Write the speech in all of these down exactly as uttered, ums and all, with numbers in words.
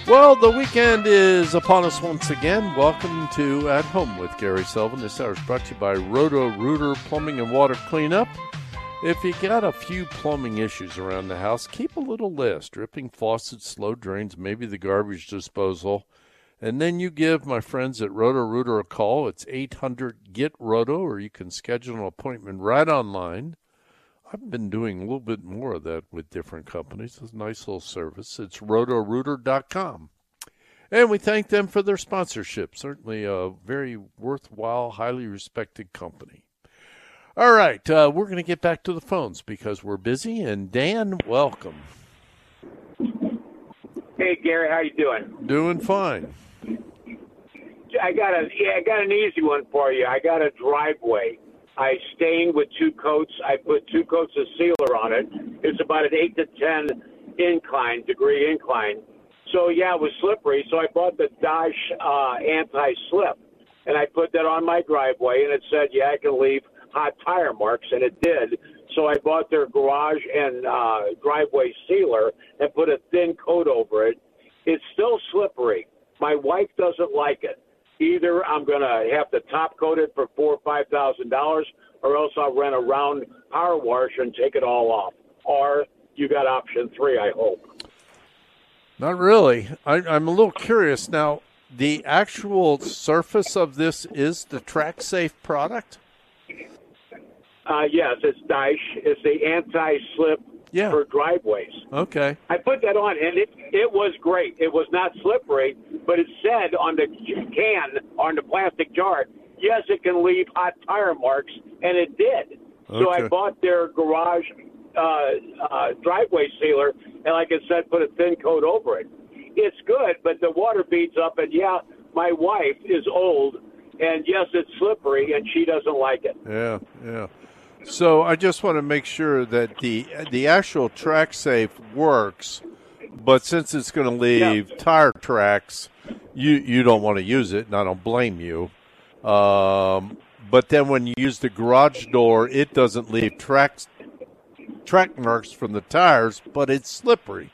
Well, the weekend is upon us once again. Welcome to At Home with Gary Sullivan. This hour is brought to you by Roto-Rooter Plumbing and Water Cleanup. If you got a few plumbing issues around the house, keep a little list. Dripping faucets, slow drains, maybe the garbage disposal. And then you give my friends at Roto-Rooter a call. It's eight hundred get roto, or you can schedule an appointment right online. I've been doing a little bit more of that with different companies. It's a nice little service. It's roto rooter dot com. And we thank them for their sponsorship. Certainly a very worthwhile, highly respected company. All right, uh, we're going to get back to the phones because we're busy. And Dan, welcome. Hey, Gary, how you doing? Doing fine. I got a yeah, I got an easy one for you. I got a driveway. I stained with two coats. I put two coats of sealer on it. It's about an eight to ten incline, degree incline. So, yeah, it was slippery. So I bought the Dodge uh, anti-slip, and I put that on my driveway, and it said, yeah, I can leave hot tire marks, and it did. So I bought their garage and uh, driveway sealer and put a thin coat over it. It's still slippery. My wife doesn't like it. Either I'm going to have to top coat it for four or five thousand dollars, or else I'll rent a round power wash and take it all off. Or you got option three, I hope. Not really. I, I'm a little curious now. The actual surface of this is the TrackSafe product? Uh, yes, it's Dodge. It's the anti-slip yeah. for driveways. Okay. I put that on, and it it was great. It was not slippery, but it said on the can, on the plastic jar, yes, it can leave hot tire marks, and it did. Okay. So I bought their garage uh, uh, driveway sealer, and like I said, put a thin coat over it. It's good, but the water beads up, and, yeah, my wife is old, and, yes, it's slippery, and she doesn't like it. Yeah, yeah. So I just want to make sure that the the actual TrackSafe works, but since it's going to leave yeah. tire tracks, you, you don't want to use it, and I don't blame you. Um, but then when you use the garage door, it doesn't leave tracks, track marks from the tires, but it's slippery.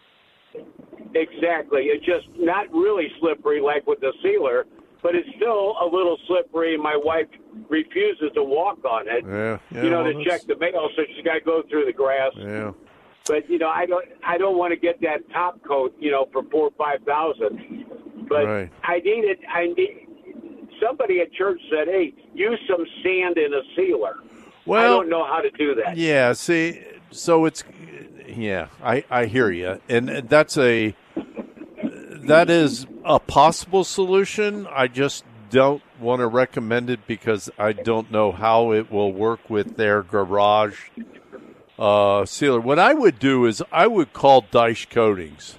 Exactly. It's just not really slippery like with the sealer, but it's still a little slippery. My wife refuses to walk on it, yeah, yeah, you know, well, to check the mail, so she's got to go through the grass. Yeah. But, you know, I don't I don't want to get that top coat, you know, for four or five thousand. But right. I need it. I need somebody at church said, hey, use some sand in a sealer. Well, I don't know how to do that. Yeah, see, so it's, yeah, I, I hear you. And that's a, that is a possible solution. I just don't want to recommend it because I don't know how it will work with their garage uh, sealer. What I would do is I would call Dodge Coatings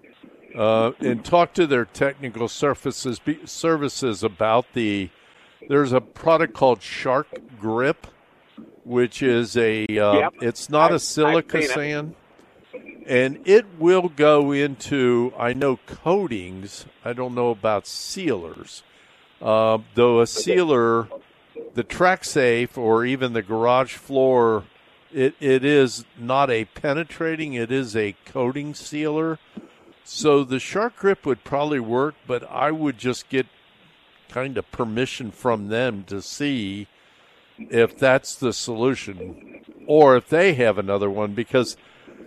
uh, and talk to their technical services services about the. There's a product called Shark Grip, which is a. Uh, yep. It's not I've, a silica sand. And it will go into, I know, coatings. I don't know about sealers. Uh, though a sealer, the TrackSafe or even the garage floor, it, it is not a penetrating, it is a coating sealer. So the Shark Grip would probably work, but I would just get kind of permission from them to see if that's the solution or if they have another one, because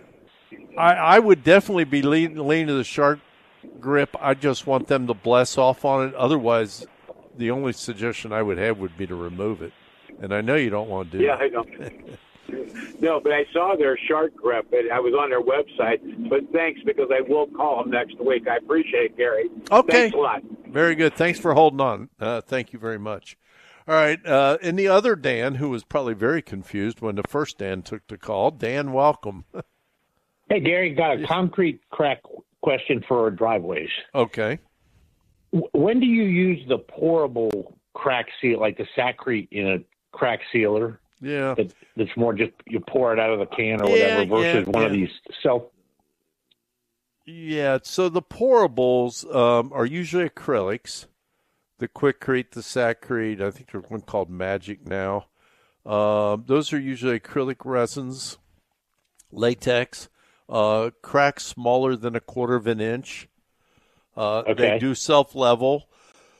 I, I would definitely be leaning, leaning to the Shark Grip. I just want them to bless off on it. Otherwise, the only suggestion I would have would be to remove it. And I know you don't want to do yeah, that. Yeah, I know. No, but I saw their Shark Grip, and I was on their website. But thanks, because I will call them next week. I appreciate it, Gary. Okay. Thanks a lot. Very good. Thanks for holding on. Uh, thank you very much. All right. Uh, and the other Dan, who was probably very confused when the first Dan took the call. Dan, welcome. Hey, Gary, got a concrete crack question for driveways. Okay. When do you use the pourable crack seal, like the Sakrete in a crack sealer? Yeah. That, that's more just you pour it out of the can or yeah, whatever versus yeah, one yeah. of these self. Yeah. So the pourables um, are usually acrylics. The Quikrete, the Sakrete, I think there's one called Magic now. Uh, those are usually acrylic resins, latex. Uh, cracks smaller than a quarter of an inch. Uh, Okay. They do self-level.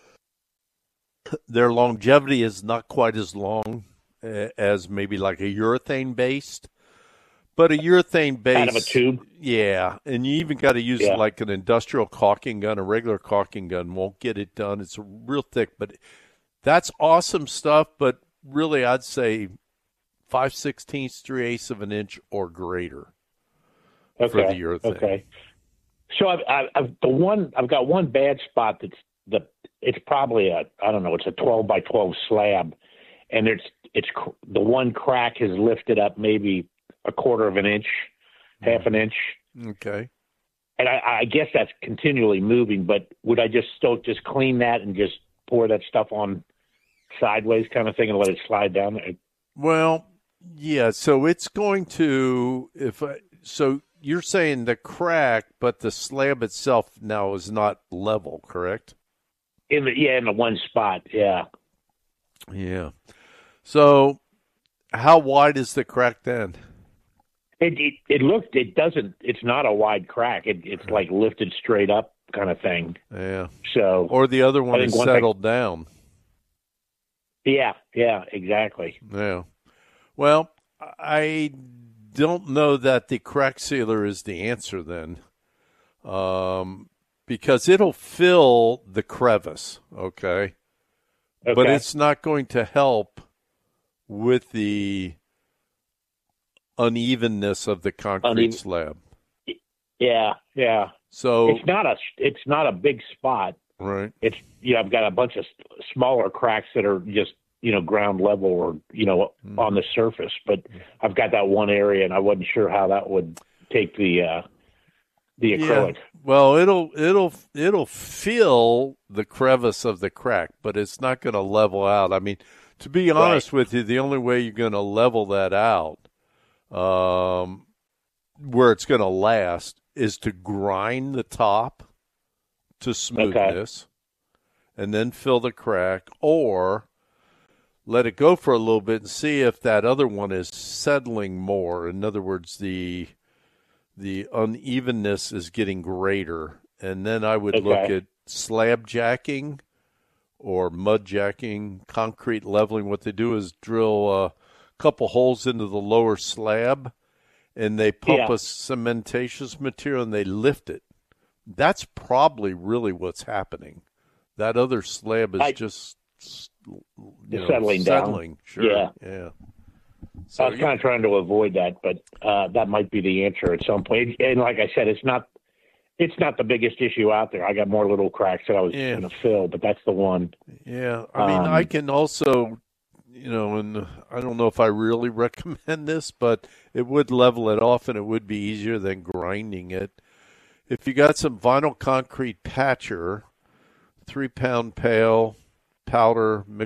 Their longevity is not quite as long uh, as maybe like a urethane-based. But a urethane-based. Out of a tube? Yeah, and you even got to use Yeah. like an industrial caulking gun. A regular caulking gun won't get it done. It's real thick, but that's awesome stuff. But really, I'd say five sixteenths, three eighths of an inch or greater Okay. for the urethane. Okay. So I've, I've, I've the one I've got one bad spot that's the it's probably a I don't know it's a twelve by twelve slab, and it's it's cr- the one crack has lifted up maybe a quarter of an inch, half an inch, Okay. and I, I guess that's continually moving. But would I just still just clean that and just pour that stuff on sideways kind of thing and let it slide down there? Well, yeah. So it's going to if I, so. You're saying the crack, but the slab itself now is not level, correct? In the yeah, in the one spot, yeah. Yeah. So, how wide is the crack then? It, it it looked it doesn't it's not a wide crack. It, it's like lifted straight up kind of thing. Yeah. So Or the other one I is think one settled down. yeah, yeah, exactly. Yeah. Well, I don't know that the crack sealer is the answer then, um, because it'll fill the crevice, okay? Okay. But it's not going to help with the unevenness of the concrete Uneven- slab. yeah, yeah. So, It's not a it's not a big spot. right. It's you know, I've got a bunch of s- smaller cracks that are just you know ground level or you know Mm. on the surface, but I've got that one area, and I wasn't sure how that would take the uh, the acrylic. Yeah. Well, it'll it'll it'll fill the crevice of the crack, but it's not going to level out. I mean, to be honest with you, the only way you're going to level that out, um, where it's going to last, is to grind the top to smoothness, and then fill the crack, or let it go for a little bit and see if that other one is settling more. In other words, the the unevenness is getting greater. And then I would Okay. look at slab jacking or mud jacking, concrete leveling. What they do is drill a couple holes into the lower slab, and they pump Yeah. a cementatious material and they lift it. That's probably really what's happening. That other slab is I- just you know, settling down. settling. Sure. Yeah. Yeah. I So, was kind of trying to avoid that, but uh, that might be the answer at some point. And like I said, it's not it's not the biggest issue out there. I got more little cracks that I was Yeah. going to fill, but that's the one. yeah. I mean, Um, I can also, you know, and I don't know if I really recommend this, but it would level it off and it would be easier than grinding it. If you got some vinyl concrete patcher, three pound pail, powder, mix